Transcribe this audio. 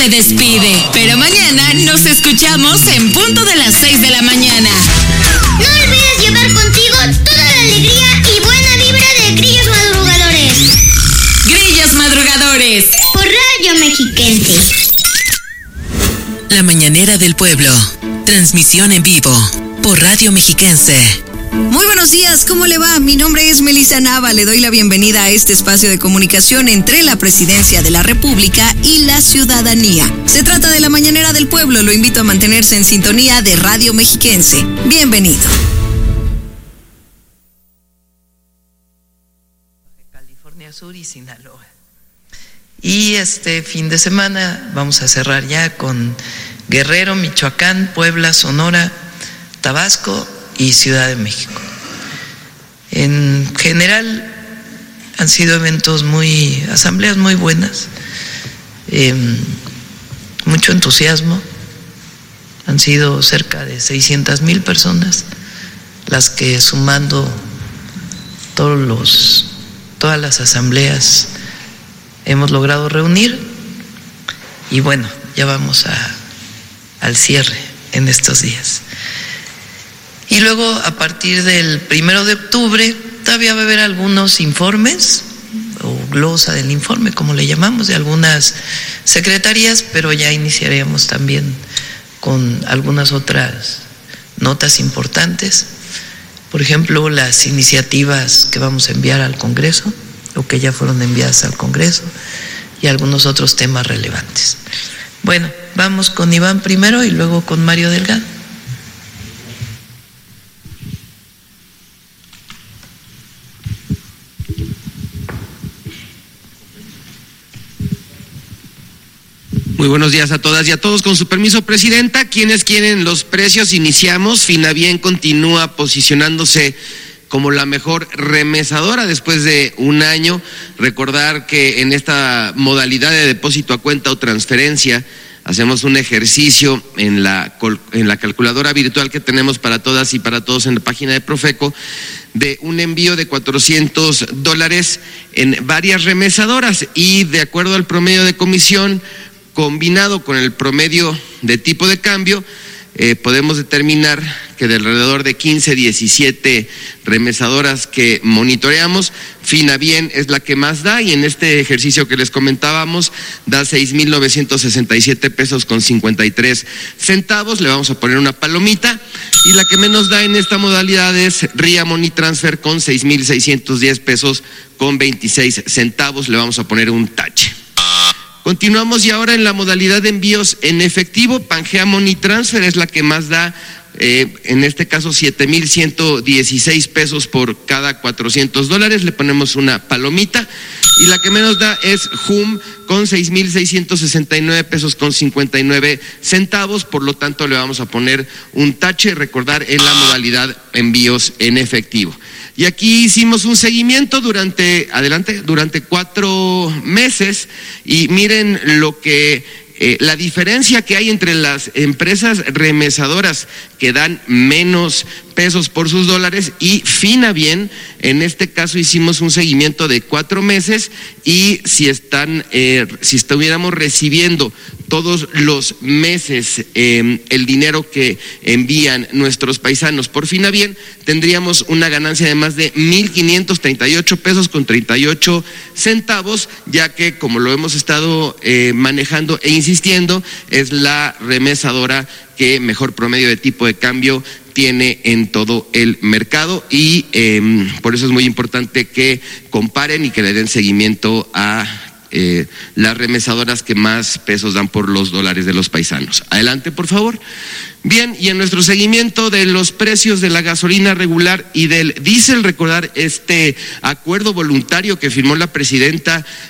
se despide, pero mañana nos escuchamos en punto de las 6 de la mañana. No olvides llevar contigo toda la alegría y buena vibra de Grillos Madrugadores. Grillos Madrugadores. Por Radio Mexiquense. La Mañanera del Pueblo. Transmisión en vivo por Radio Mexiquense. Muy buenos días, ¿cómo le va? Mi nombre es Melissa Nava, le doy la bienvenida a este espacio de comunicación entre la Presidencia de la República y la ciudadanía. Se trata de la Mañanera del Pueblo, lo invito a mantenerse en sintonía de Radio Mexiquense. Bienvenido. California Sur y Sinaloa. Y este fin de semana vamos a cerrar ya con Guerrero, Michoacán, Puebla, Sonora, Tabasco y Ciudad de México. En general han sido eventos asambleas muy buenas, mucho entusiasmo. Han sido cerca de 600,000 personas las que, sumando todas las asambleas, hemos logrado reunir. Y bueno, ya vamos al cierre en estos días. Y luego, a partir del 1 de octubre, todavía va a haber algunos informes, o glosa del informe, como le llamamos, de algunas secretarías, pero ya iniciaremos también con algunas otras notas importantes. Por ejemplo, las iniciativas que vamos a enviar al Congreso, o que ya fueron enviadas al Congreso, y algunos otros temas relevantes. Bueno, vamos con Iván primero y luego con Mario Delgado. Muy buenos días a todas y a todos. Con su permiso, Presidenta, ¿quiénes quieren los precios? Iniciamos. Finavien continúa posicionándose como la mejor remesadora después de un año. Recordar que en esta modalidad de depósito a cuenta o transferencia hacemos un ejercicio en la calculadora virtual que tenemos para todas y para todos en la página de Profeco, de un envío de $400 en varias remesadoras, y de acuerdo al promedio de comisión combinado con el promedio de tipo de cambio, podemos determinar que de alrededor de 15, 17 remesadoras que monitoreamos, Finavien es la que más da, y en este ejercicio que les comentábamos da 6,967 pesos con 53 centavos. Le vamos a poner una palomita. Y la que menos da en esta modalidad es RIA Money Transfer con 6,610 pesos con 26 centavos. Le vamos a poner un tache. Continuamos, y ahora en la modalidad de envíos en efectivo, Pangea Money Transfer es la que más da, en este caso 7,116 pesos por cada $400. Le ponemos una palomita. Y la que menos da es JUM con 6,669 pesos con 59 centavos. Por lo tanto, le vamos a poner un tache. Recordar, en la modalidad envíos en efectivo. Y aquí hicimos un seguimiento durante 4 meses, y miren la diferencia que hay entre las empresas remesadoras que dan menos pesos por sus dólares y Finavien. En este caso hicimos un seguimiento de 4 meses, y si estuviéramos recibiendo todos los meses el dinero que envían nuestros paisanos por Finavien, tendríamos una ganancia de más de 1,538 pesos con 38 centavos, ya que, como lo hemos estado manejando e insistiendo, es la remesadora que mejor promedio de tipo de cambio tiene en todo el mercado, y por eso es muy importante que comparen y que le den seguimiento a las remesadoras que más pesos dan por los dólares de los paisanos. Adelante, por favor. Bien, y en nuestro seguimiento de los precios de la gasolina regular y del diésel, recordar este acuerdo voluntario que firmó la presidenta